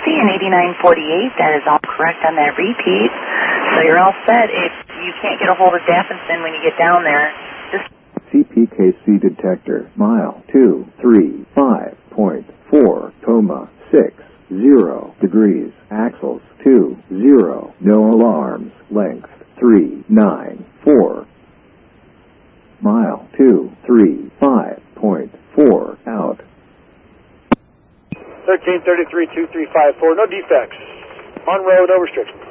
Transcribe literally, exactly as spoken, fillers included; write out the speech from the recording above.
C and eighty-nine forty-eight. That is all correct on that repeat. So you're all set. If you can't get a hold of Dappenson when you get down there, just... C P K C detector, mile two three five point four, coma six zero degrees, axles two zero, no alarms, length three nine four. Mile two three five point four out. thirteen thirty-three two three five four, no defects. On road, over restriction.